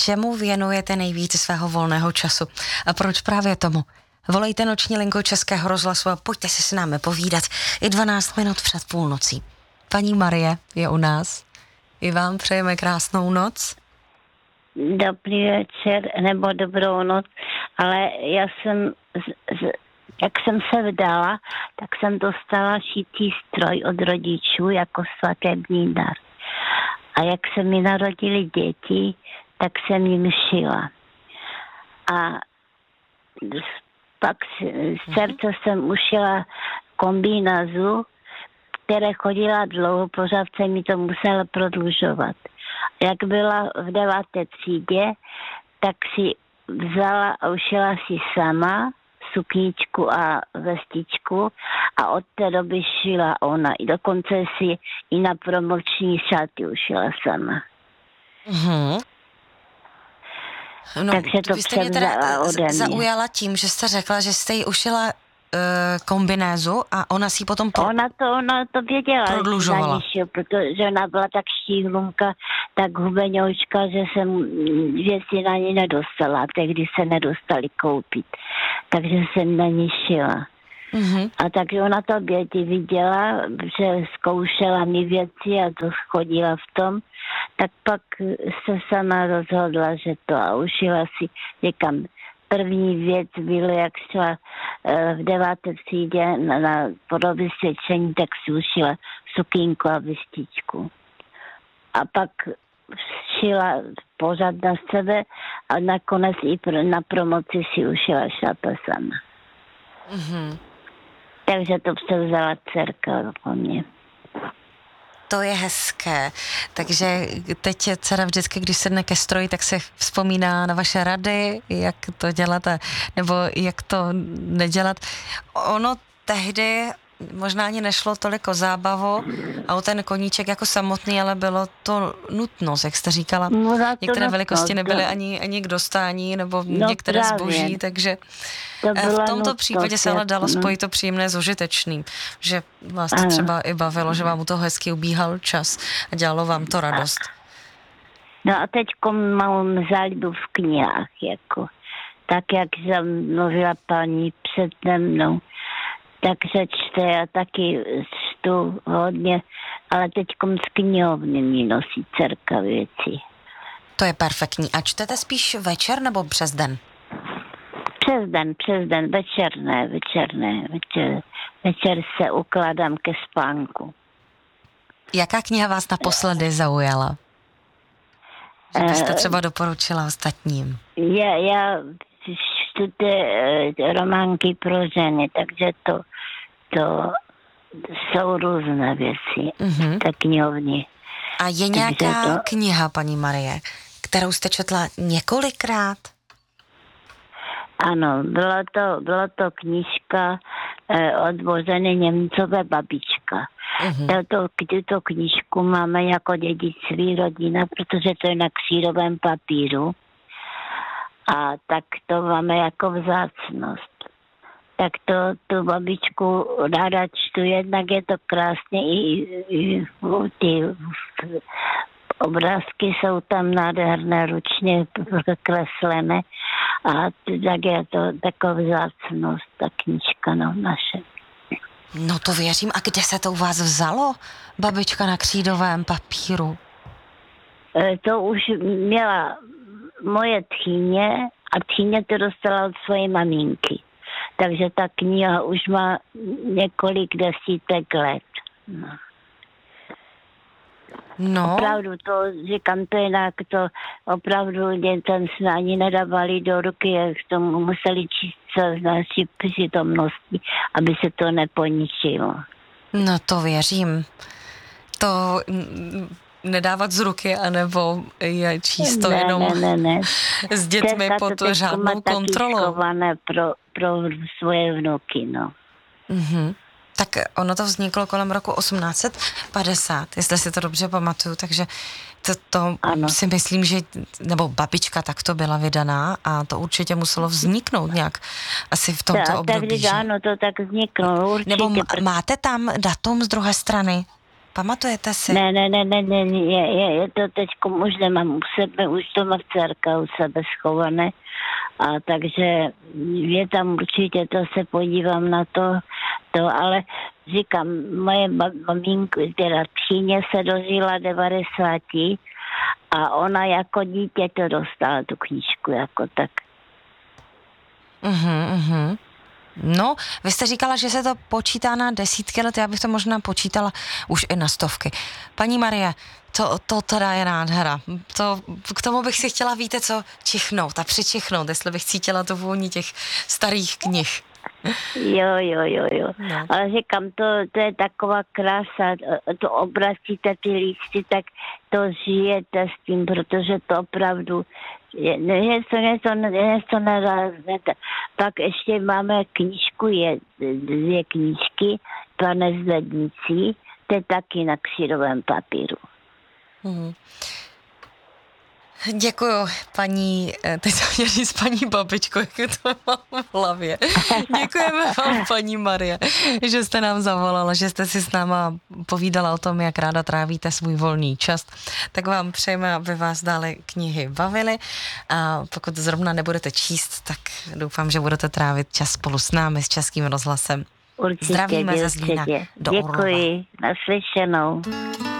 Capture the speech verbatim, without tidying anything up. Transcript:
čemu věnujete nejvíce svého volného času a proč právě tomu? Volejte noční linku Českého rozhlasu a pojďte si s námi povídat i dvanáct minut před půlnocí. Paní Marie je u nás. I vám přejeme krásnou noc. Dobrý večer, nebo dobrou noc, ale já jsem, z, z, jak jsem se vdala, tak jsem dostala šitý stroj od rodičů jako svatební dar. A jak se mi narodili děti, tak jsem jim šila. A pak z srdce jsem ušila kombinézu, které chodila dlouho, pořád se mi to muselo prodlužovat. Jak byla v deváté třídě, tak si vzala a ušila si sama sukničku a vestičku a od té doby šila ona. I dokonce si i na promoční šaty ušila sama. Mhm. No, takže to vy jste mě teda ode mě. zaujala tím, že jste řekla, že jste ji ušila kombinézu a ona si potom pro... Ona to, ona to věděla, prodlužovala. Šil, protože ona byla tak štíhlunka, tak hubeňoučka, že jsem věci na ní nedostala. Tehdy se nedostali koupit. Takže jsem na ní šila. Mm-hmm. A takže ona to vědí viděla, že zkoušela mi věci a to chodila v tom, tak pak se sama rozhodla, že to a ušila si, říkám, první věc bylo, jak šla v deváté třídě na, na podobysvědčení, tak si ušila sukínku a vestičku. A pak šila pořád na sebe a nakonec i pro, na promoci si ušila šata sama. Mm-hmm. Takže to převzala dcerka po mně. To je hezké. Takže teď dcera vždycky, když sedne ke stroji, tak se vzpomíná na vaše rady, jak to děláte, nebo jak to nedělat. Ono tehdy možná ani nešlo tolik o zábavu a o ten koníček jako samotný, ale bylo to nutnost, jak jste říkala. No, některé velikosti nebyly ani, ani k dostání, nebo no, některé právě. Zboží, takže v tomto nutnost, případě se ale dalo spojit to příjemné s užitečným, že vás to třeba i bavilo, že vám u toho hezky ubíhal čas a dělalo vám to radost. No a teď mám zálibu v knihách, jako tak, jak jsem mluvila paní před mnou, takže čte a taky čtu hodně, ale teďkom z knihovny mi nosí dcerka věci. To je perfektní. A čtete spíš večer nebo přes den? Přes den, přes den, večer ne, večer ne, večer, večer se ukládám ke spánku. Jaká kniha vás naposledy zaujala? Že byste třeba doporučila ostatním? Já, já čtu ty románky pro ženy, takže to, to jsou různé věci, mm-hmm. tak knihovny. A je nějaká to... kniha, paní Marie, kterou jste četla několikrát? Ano, bylo to, bylo to knížka eh, od Boženy Němcové Babička. Mm-hmm. Tato, tuto knížku máme jako dědictví rodina, protože to je na křírovém papíru. A tak to máme jako vzácnost. Tak to, tu babičku ráda čtu, jednak je to krásně i, i ty obrázky jsou tam nádherné, ručně kreslené a tak je to taková vzácnost, ta knížka no, naše. No to věřím. A kde se to u vás vzalo, babička na křídovém papíru? E, to už měla moje tchýně a tchýně to dostala od své maminky. Takže ta kniha už má několik desítek let. No. No. Opravdu to, říkám, to jinak, to opravdu dětem jsme ani nedávali do ruky, jak tomu museli číst z naší přítomnosti, aby se to neponičilo. No to věřím. To nedávat z ruky, anebo je číst to ne, jenom ne, ne, ne. s dětmi Cesta pod řádnou kontrolou. Pro, pro svoje vnuky, no. Mm-hmm. Tak ono to vzniklo kolem roku osmnáct padesát, jestli si to dobře pamatuju, takže to, to si myslím, že, nebo babička takto byla vydaná a to určitě muselo vzniknout nějak asi v tomto tak, období. Tak, že? Ano, to tak vzniklo, určitě. Nebo máte tam datum z druhé strany? Pamatujete si? Ne, ne, ne, ne, ne, je, je, je to teď už nemám u sebe, už to má dcerka u sebe schované. A takže je tam určitě, to se podívám na to, to, ale říkám, moje maminka, teda tchýně se dožila devadesáti a ona jako dítě to dostala, tu knížku, jako tak. Mhm, mhm. No, vy jste říkala, že se to počítá na desítky let, já bych to možná počítala už i na stovky. Paní Marie, to, to teda je nádhera. To, k tomu bych si chtěla, víte co, čichnout a přičichnout, jestli bych cítila to vůni těch starých knih. Jo, jo, jo, jo. No. Ale říkám, to, to je taková krása, to obracíte ty lístky, tak to žijete s tím, protože to opravdu je něco, něco, něco narazné. Pak ještě máme knížku, je dvě knížky, Pane zvednící, to je taky na křídovém papíru. Hmm. Děkuju, paní, teď jsem měla říct paní babičko, jak to mám v hlavě. Děkujeme vám, paní Marie, že jste nám zavolala, že jste si s náma povídala o tom, jak ráda trávíte svůj volný čas. Tak vám přejeme, aby vás dále knihy bavily. A pokud zrovna nebudete číst, tak doufám, že budete trávit čas spolu s námi, s Českým rozhlasem. Určitě, Zdravíme ze Zlína do Orlova. Děkuji, naslyšenou.